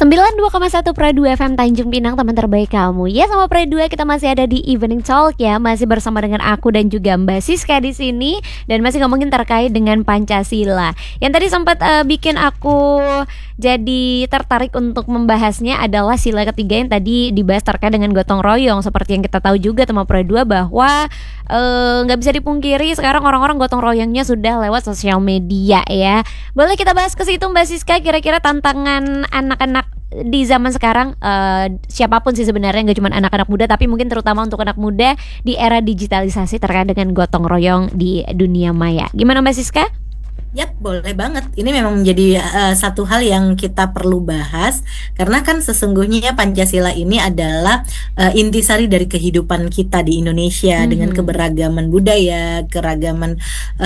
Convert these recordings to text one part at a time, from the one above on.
92,1 Pro 2 FM Tanjung Pinang, teman terbaik kamu. Ya, sama Pro 2 kita masih ada di Evening Talk ya, masih bersama dengan aku dan juga Mbak Siska di sini dan masih ngomongin terkait dengan Pancasila. Yang tadi sempat bikin aku jadi tertarik untuk membahasnya adalah sila ketiga yang tadi dibahas terkait dengan gotong royong. Seperti yang kita tahu juga teman Pro 2 bahwa nggak bisa dipungkiri sekarang orang-orang gotong royongnya sudah lewat sosial media ya. Boleh kita bahas ke situ Mbak Siska, kira-kira tantangan anak-anak di zaman sekarang, siapapun sih sebenarnya, nggak cuma anak-anak muda tapi mungkin terutama untuk anak muda di era digitalisasi terkait dengan gotong royong di dunia maya. Gimana Mbak Siska? Yap, boleh banget. Ini memang menjadi satu hal yang kita perlu bahas karena kan sesungguhnya Pancasila ini adalah intisari dari kehidupan kita di Indonesia dengan keberagaman budaya, keragaman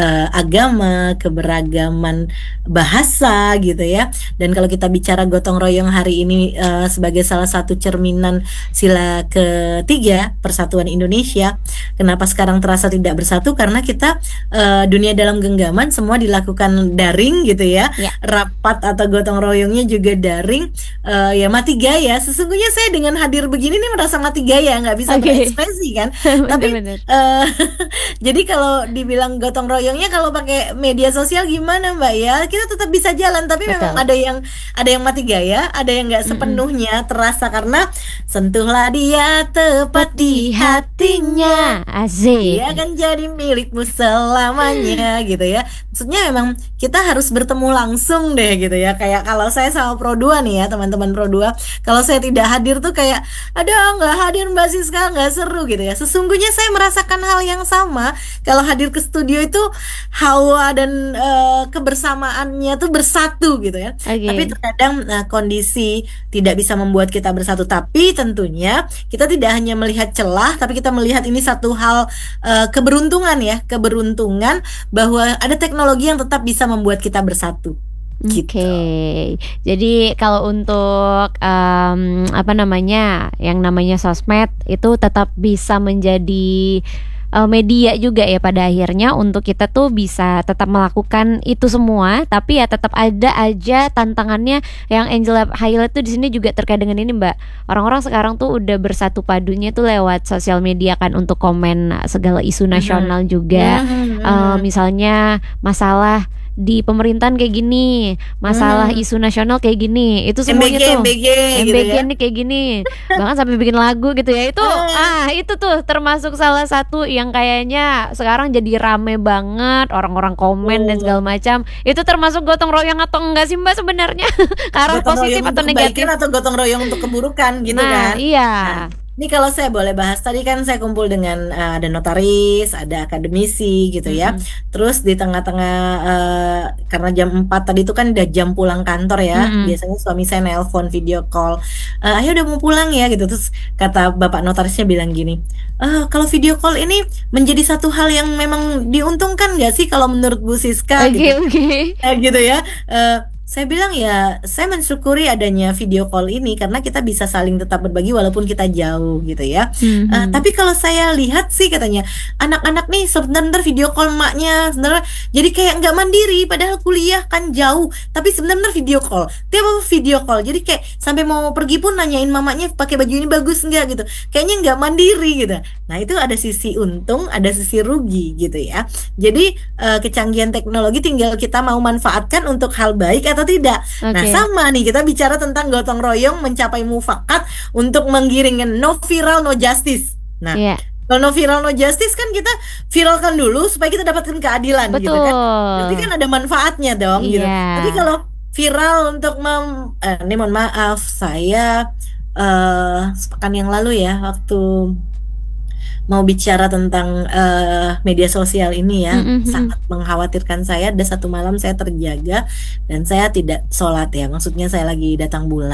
agama, keberagaman bahasa gitu ya. Dan kalau kita bicara gotong royong hari ini sebagai salah satu cerminan sila ketiga Persatuan Indonesia, kenapa sekarang terasa tidak bersatu? Karena kita dunia dalam genggaman semua dilakukan daring gitu ya. Rapat atau gotong royongnya juga daring, ya mati gaya. Sesungguhnya saya dengan hadir begini nih merasa mati gaya, nggak bisa berekspresi kan. Tapi jadi kalau dibilang gotong royongnya kalau pakai media sosial gimana Mbak ya, kita tetap bisa jalan. Tapi memang ada yang mati gaya, ada yang nggak sepenuhnya terasa karena sentuhlah dia tepat di hatinya, Asik. dia akan jadi milikmu selamanya gitu ya. Maksudnya memang kita harus bertemu langsung deh gitu ya. Kayak kalau saya sama Pro 2 nih ya, teman-teman Pro 2, kalau saya tidak hadir tuh kayak aduh nggak hadir Mbak Siska, nggak seru gitu ya. Sesungguhnya saya merasakan hal yang sama. Kalau hadir ke studio itu hawa dan kebersamaannya tuh bersatu gitu ya. Tapi terkadang kondisi tidak bisa membuat kita bersatu. Tapi tentunya kita tidak hanya melihat celah, tapi kita melihat ini satu hal keberuntungan ya, keberuntungan bahwa ada teknologi yang tetap bisa membuat kita bersatu. Oke. Jadi kalau untuk yang namanya sosmed itu tetap bisa menjadi media juga ya pada akhirnya untuk kita tuh bisa tetap melakukan itu semua, tapi ya tetap ada aja tantangannya. Yang Angela highlight tuh di sini juga terkait dengan ini Mbak. Orang-orang sekarang tuh udah bersatu padunya tuh lewat sosial media kan untuk komen segala isu nasional juga. Misalnya masalah di pemerintahan kayak gini, masalah isu nasional kayak gini, itu semuanya MBG MBG gitu ya. nih kayak gini, bahkan sampai bikin lagu gitu ya. Itu tuh termasuk salah satu yang kayaknya sekarang jadi rame banget, orang-orang komen dan segala macam. Itu termasuk gotong royong atau enggak sih Mbak sebenarnya? Karena positif atau negatif atau gotong royong untuk keburukan gitu kan. Iya. Ini kalau saya boleh bahas, tadi kan saya kumpul dengan ada notaris, ada akademisi gitu ya. Terus di tengah-tengah karena jam 4 tadi itu kan udah jam pulang kantor ya. Biasanya suami saya nelpon video call, ayo udah mau pulang ya gitu. Terus kata bapak notarisnya bilang gini, kalau video call ini menjadi satu hal yang memang diuntungkan gak sih kalau menurut Bu Siska gitu ya. Saya bilang ya, saya mensyukuri adanya video call ini karena kita bisa saling tetap berbagi walaupun kita jauh gitu ya. Tapi kalau saya lihat sih katanya anak-anak nih sebenarnya video call maknya sebenarnya jadi kayak nggak mandiri, padahal kuliah kan jauh, tapi sebenarnya video call, tiap apa video call, jadi kayak sampai mau pergi pun nanyain mamanya pakai baju ini bagus nggak gitu, kayaknya nggak mandiri gitu. Nah itu ada sisi untung, ada sisi rugi gitu ya. Jadi kecanggihan teknologi tinggal kita mau manfaatkan untuk hal baik atau tidak. Nah sama nih kita bicara tentang gotong royong mencapai mufakat untuk menggiringkan no viral no justice. Nah kalau no viral no justice kan kita viralkan dulu supaya kita dapatkan keadilan gitu kan. Berarti kan ada manfaatnya dong gitu. Tapi kalau viral untuk ini mohon maaf, saya sepekan yang lalu ya waktu mau bicara tentang media sosial ini ya, sangat mengkhawatirkan saya. Ada satu malam saya terjaga dan saya tidak sholat ya, maksudnya saya lagi datang bulan.